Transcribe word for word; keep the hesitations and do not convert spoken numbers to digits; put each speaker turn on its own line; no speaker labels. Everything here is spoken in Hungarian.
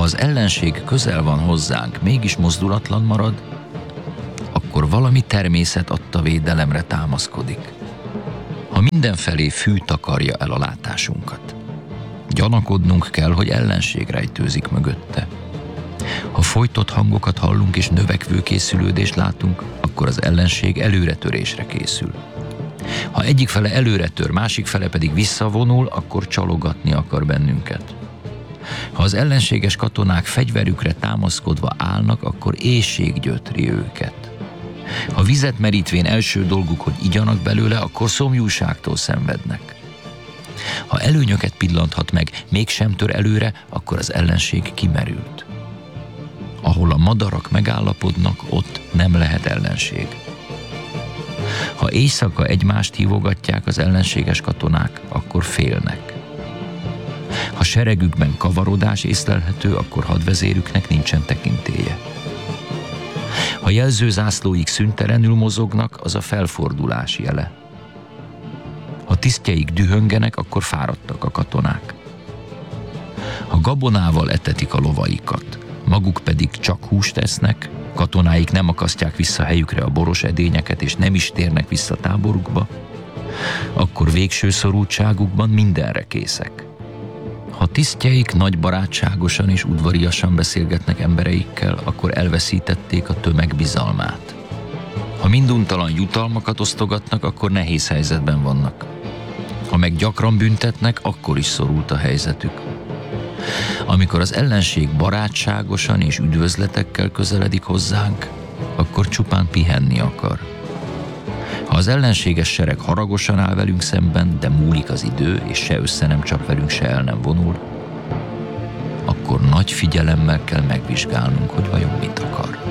az ellenség közel van hozzánk, mégis mozdulatlan marad, akkor valami természet adta védelemre támaszkodik. Ha mindenfelé fű takarja el a látásunkat, gyanakodnunk kell, hogy ellenség rejtőzik mögötte. Ha folytott hangokat hallunk és növekvő készülődést látunk, akkor az ellenség előretörésre készül. Ha egyik fele előretör, másik fele pedig visszavonul, akkor csalogatni akar bennünket. Ha az ellenséges katonák fegyverükre támaszkodva állnak, akkor éhség gyötri őket. Ha vizet merítvén első dolguk, hogy igyanak belőle, akkor szomjúságtól szenvednek. Ha előnyöket pillanthat meg, mégsem tör előre, akkor az ellenség kimerült. Ahol a madarak megállapodnak, ott nem lehet ellenség. Ha éjszaka egymást hívogatják az ellenséges katonák, akkor félnek. Ha seregükben kavarodás észlelhető, akkor hadvezérüknek nincsen tekintélye. Ha jelzőzászlóik szüntelenül mozognak, az a felfordulás jele. Ha tisztjeik dühöngenek, akkor fáradtak a katonák. Ha gabonával etetik a lovaikat, maguk pedig csak húst esznek, katonáik nem akasztják vissza helyükre a boros edényeket, és nem is térnek vissza táborukba, akkor végső szorultságukban mindenre készek. Ha tisztjeik nagy barátságosan és udvariasan beszélgetnek embereikkel, akkor elveszítették a tömeg bizalmát. Ha minduntalan jutalmakat osztogatnak, akkor nehéz helyzetben vannak. Ha meg gyakran büntetnek, akkor is szorult a helyzetük. Amikor az ellenség barátságosan és üdvözletekkel közeledik hozzánk, akkor csupán pihenni akar. Ha az ellenséges sereg haragosan áll velünk szemben, de múlik az idő, és se össze nem csap velünk, se el nem vonul, akkor nagy figyelemmel kell megvizsgálnunk, hogy vajon mit akar.